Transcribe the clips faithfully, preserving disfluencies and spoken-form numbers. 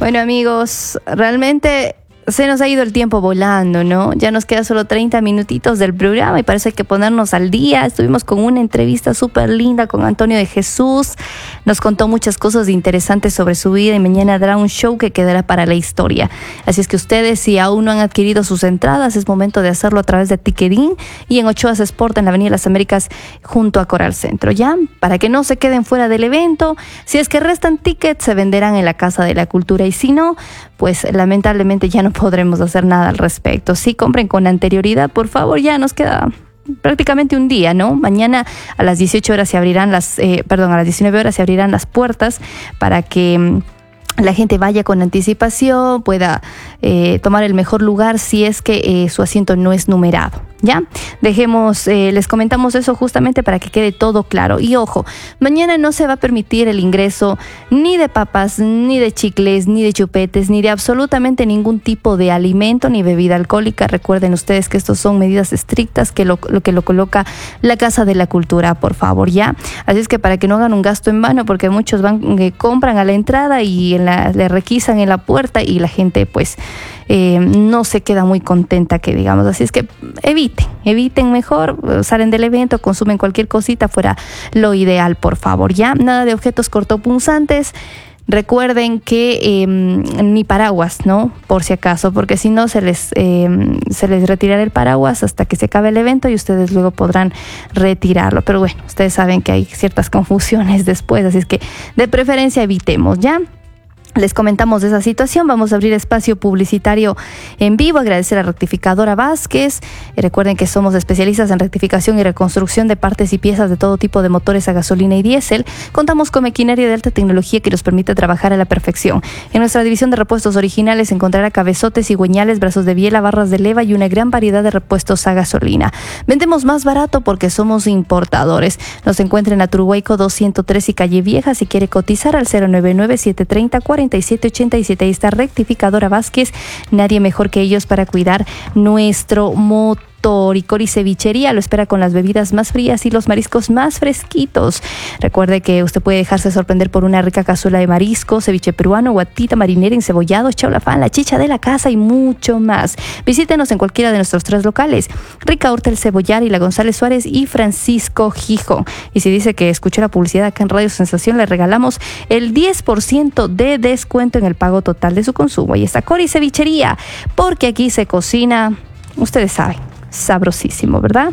Bueno, amigos, realmente se nos ha ido el tiempo volando, ¿no? Ya nos queda solo treinta minutitos del programa y parece que ponernos al día. Estuvimos con una entrevista súper linda con Antonio de Jesús. Nos contó muchas cosas interesantes sobre su vida y mañana dará un show que quedará para la historia. Así es que ustedes, si aún no han adquirido sus entradas, es momento de hacerlo a través de Ticketin y en Ochoa Sport en la Avenida Las Américas junto a Coral Centro, ¿ya? Para que no se queden fuera del evento. Si es que restan tickets, se venderán en la Casa de la Cultura y si no, pues lamentablemente ya no podremos hacer nada al respecto. Sí, compren con anterioridad, por favor, ya nos queda prácticamente un día, ¿no? Mañana a las dieciocho horas se abrirán las, eh, perdón, a las diecinueve horas se abrirán las puertas para que la gente vaya con anticipación, pueda eh, tomar el mejor lugar si es que eh, su asiento no es numerado. ¿Ya? Dejemos, eh, les comentamos eso justamente para que quede todo claro. Y ojo, mañana no se va a permitir el ingreso ni de papas, ni de chicles, ni de chupetes, ni de absolutamente ningún tipo de alimento ni bebida alcohólica. Recuerden ustedes que estos son medidas estrictas que lo, lo que lo coloca la Casa de la Cultura, por favor, ¿ya? Así es que para que no hagan un gasto en vano, porque muchos van, eh, compran a la entrada y en la, le requisan en la puerta y la gente pues eh, no se queda muy contenta, que digamos. Así es que eviten, eviten mejor, salen del evento, consumen cualquier cosita, fuera lo ideal, por favor, ¿ya? Nada de objetos cortopunzantes. Recuerden que eh, ni paraguas, ¿no? Por si acaso, porque si no se les eh, se les retirará el paraguas hasta que se acabe el evento y ustedes luego podrán retirarlo. Pero bueno, ustedes saben que hay ciertas confusiones después, así es que de preferencia evitemos, ¿ya? Les comentamos de esa situación. Vamos a abrir espacio publicitario en vivo. Agradecer a Rectificadora Vázquez. Y recuerden que somos especialistas en rectificación y reconstrucción de partes y piezas de todo tipo de motores a gasolina y diésel. Contamos con maquinaria de alta tecnología que nos permite trabajar a la perfección. En nuestra división de repuestos originales encontrará cabezotes, cigüeñales, brazos de biela, barras de leva y una gran variedad de repuestos a gasolina. Vendemos más barato porque somos importadores. Nos encuentra en Aturuhuayco doscientos tres y Calle Vieja. Si quiere cotizar al cero nueve nueve, siete tres cero, cuatro siete ocho siete. Ahí está Rectificadora Vázquez. Nadie mejor que ellos para cuidar nuestro motor. Y Cori Cevichería lo espera con las bebidas más frías y los mariscos más fresquitos. Recuerde que usted puede dejarse sorprender por una rica cazuela de marisco, ceviche peruano, guatita marinera, encebollado, chaulafán, la chicha de la casa y mucho más. Visítenos en cualquiera de nuestros tres locales: Rica Horta El Cebollar y la González Suárez y Francisco Gijón. Y si dice que escuchó la publicidad acá en Radio Sensación, le regalamos el diez por ciento de descuento en el pago total de su consumo. Y está Cori Cevichería, porque aquí se cocina, ustedes saben, sabrosísimo, ¿verdad?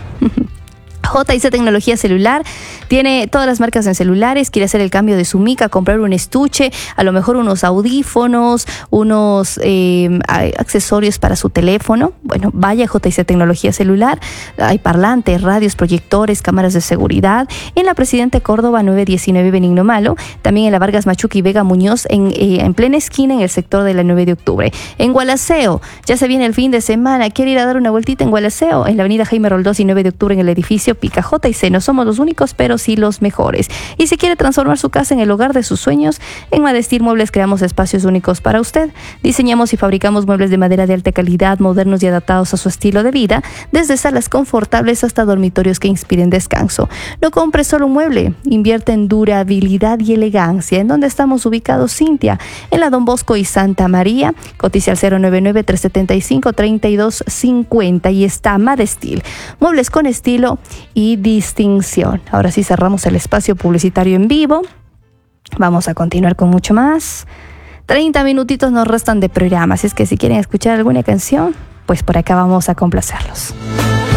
J C Tecnología Celular tiene todas las marcas en celulares. Quiere hacer el cambio de su mica, comprar un estuche, a lo mejor unos audífonos, unos eh, accesorios para su teléfono. Bueno, vaya a J C Tecnología Celular. Hay parlantes, radios, proyectores, cámaras de seguridad. En la Presidente Córdoba nueve diecinueve Benigno Malo. También en la Vargas Machuca y Vega Muñoz, en, eh, en plena esquina en el sector de la nueve de octubre. En Gualaceo, ya se viene el fin de semana. ¿Quiere ir a dar una vueltita en Gualaceo? En la avenida Jaime Roldós y nueve de octubre en el edificio Pica J y C. No somos los únicos, pero sí los mejores. Y si quiere transformar su casa en el hogar de sus sueños, en Madestir Muebles creamos espacios únicos para usted. Diseñamos y fabricamos muebles de madera de alta calidad, modernos y adaptados a su estilo de vida, desde salas confortables hasta dormitorios que inspiren descanso. No compre solo un mueble, invierte en durabilidad y elegancia. ¿En dónde estamos ubicados, Cintia? En la Don Bosco y Santa María. Cotice al cero nueve nueve, tres siete cinco, tres dos cinco cero y está Madestil. Muebles con estilo y distinción. Ahora sí cerramos el espacio publicitario en vivo. Vamos a continuar con mucho más. treinta minutitos nos restan de programa, así es que si quieren escuchar alguna canción, pues por acá vamos a complacerlos.